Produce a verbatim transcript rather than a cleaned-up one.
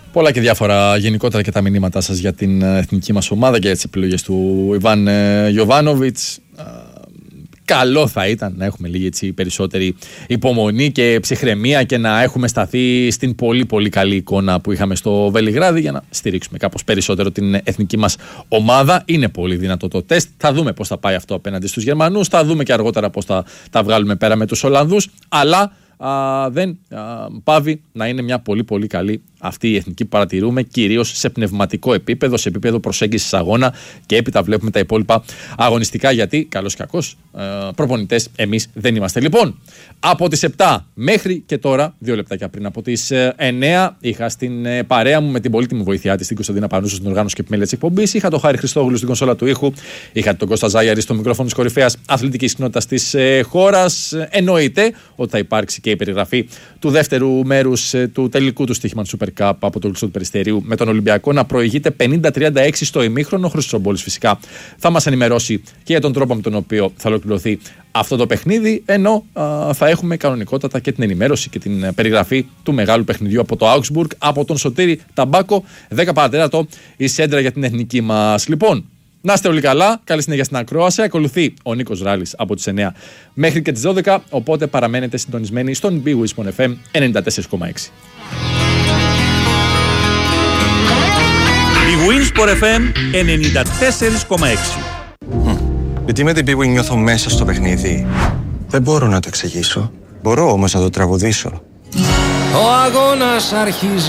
Πολλά και διάφορα γενικότερα και τα μηνύματά σας για την εθνική μας ομάδα και για τις επιλογές του Ιβάν Γιοβάνοβιτς. Καλό θα ήταν να έχουμε λίγη έτσι περισσότερη υπομονή και ψυχραιμία και να έχουμε σταθεί στην πολύ πολύ καλή εικόνα που είχαμε στο Βελιγράδι για να στηρίξουμε κάπως περισσότερο την εθνική μας ομάδα. Είναι πολύ δυνατό το τεστ. Θα δούμε πώς θα πάει αυτό απέναντι στους Γερμανούς. Θα δούμε και αργότερα πώς θα τα βγάλουμε πέρα με τους Ολλανδούς. Αλλά α, δεν α, πάβει να είναι μια πολύ πολύ καλή αυτή η εθνική που παρατηρούμε, κυρίως σε πνευματικό επίπεδο, σε επίπεδο προσέγγισης αγώνα, και έπειτα βλέπουμε τα υπόλοιπα αγωνιστικά, γιατί καλώς ή κακώς προπονητές εμείς δεν είμαστε. Λοιπόν, από τις επτά μέχρι και τώρα, δύο λεπτάκια πριν από τις εννέα, είχα στην παρέα μου με την πολύτιμη βοήθειά της την Κωνσταντίνα Πανούσου στην οργάνωση και επιμέλεια της εκπομπής. Είχα τον Χάρη Χριστόγλου στην κονσόλα του ήχου. Είχα τον Κώστα Ζάγιαρη στο μικρόφωνο της κορυφαίας αθλητικής κοινότητας της χώρας. Εννοείται ότι θα υπάρξει και η περιγραφή του δεύτερου μέρους του τελικού του στοίχημα του Super Cup από το Λουξό του Περιστερίου, με τον Ολυμπιακό να προηγείται πενήντα τριάντα έξι στο ημίχρονο. Ο Χρήστος Ομπόλης φυσικά θα μας ενημερώσει και για τον τρόπο με τον οποίο θα ολοκληρωθεί αυτό το παιχνίδι, ενώ α, θα έχουμε κανονικότατα και την ενημέρωση και την περιγραφή του μεγάλου παιχνιδιού από το Augsburg, από τον Σωτήρη Ταμπάκο. δέκα παρατέταρτο η σέντρα για την εθνική μας. Λοιπόν, να είστε όλοι καλά, καλή συνέχεια στην ακρόαση. Ακολουθεί ο Νίκος Ράλης από τις εννέα μέχρι και τις δώδεκα, οπότε παραμένετε συντονισμένοι στον Big Win εφ εμ ενενήντα τέσσερα κόμμα έξι. Big Win εφ εμ ενενήντα τέσσερα κόμμα έξι. Γιατί με την Big Win νιώθω μέσα στο παιχνίδι. Δεν μπορώ να το εξηγήσω. Μπορώ όμως να το τραγουδήσω. Ο αγώνας αρχίζει.